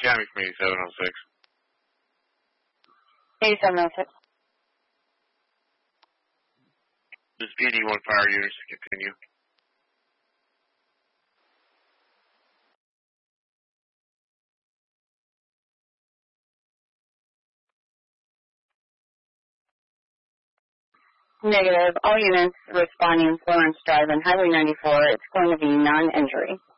Tammy from 8706. 8706. This is PD1 Fire Units to continue. Negative. All units responding Florence Drive and Highway 94. It's going to be non-injury.